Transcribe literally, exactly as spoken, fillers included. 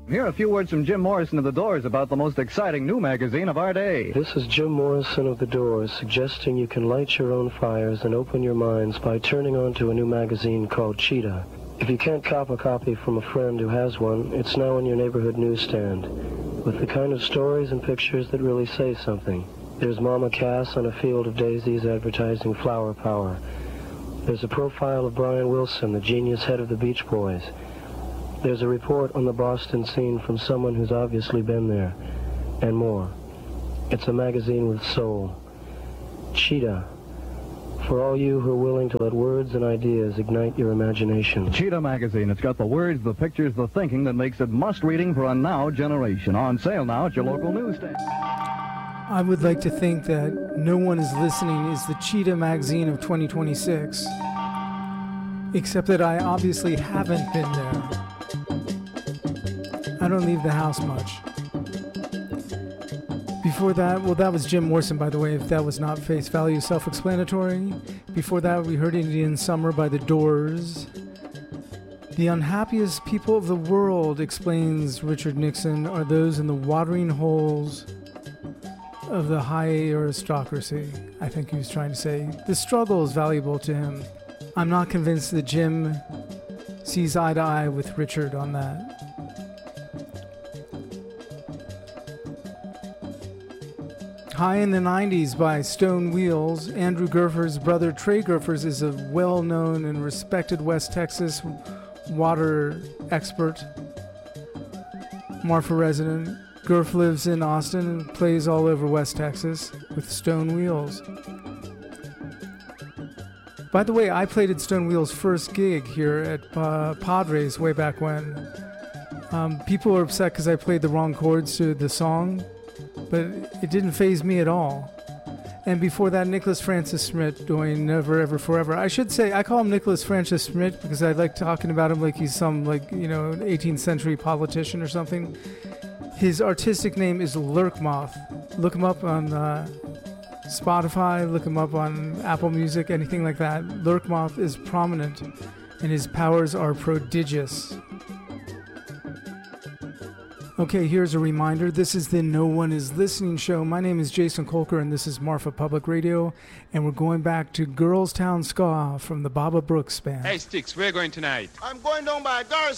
Here are a few words from Jim Morrison of The Doors about the most exciting new magazine of our day. This is Jim Morrison of The Doors suggesting you can light your own fires and open your minds by turning on to a new magazine called Cheetah. If you can't cop a copy from a friend who has one, it's now in your neighborhood newsstand, with the kind of stories and pictures that really say something. There's Mama Cass on a field of daisies advertising flower power. There's a profile of Brian Wilson, the genius head of the Beach Boys. There's a report on the Boston scene from someone who's obviously been there, and more. It's a magazine with soul. Cheetah, for all you who are willing to let words and ideas ignite your imagination. Cheetah magazine. It's got the words, the pictures, the thinking that makes it must-reading for a now generation. On sale now at your local newsstand. I would like to think that No One Is Listening is the Cheetah magazine of twenty twenty-six. Except that I obviously haven't been there. I don't leave the house much. Before that, well, that was Jim Morrison, by the way, if that was not face value self-explanatory. Before that, we heard Indian Summer by The Doors. The unhappiest people of the world, explains Richard Nixon, are those in the watering holes of the high aristocracy. I think he was trying to say the struggle is valuable to him. I'm not convinced that Jim sees eye to eye with Richard on that. High in the nineties by Stone Wheels. Andrew Gurfer's brother Trey Gurfers is a well-known and respected West Texas water expert. Marfa resident. Gurf lives in Austin and plays all over West Texas with Stone Wheels. By the way, I played at Stone Wheels' first gig here at uh, Padres way back when. Um, people are upset because I played the wrong chords to the song, but it didn't faze me at all. And before that, Nicholas Francis Schmidt doing Never Ever Forever. I should say, I call him Nicholas Francis Schmidt because I like talking about him like he's some, like, you know, eighteenth century politician or something. His artistic name is Lurkmoth. Look him up on uh, Spotify, look him up on Apple Music, anything like that. Lurkmoth is prominent, and his powers are prodigious. Okay, here's a reminder. This is the No One Is Listening show. My name is Jason Kolker, and this is Marfa Public Radio, and we're going back to Girls Town Ska from the Baba Brooks Band. Hey, Sticks, where are you going tonight? I'm going down by Garza.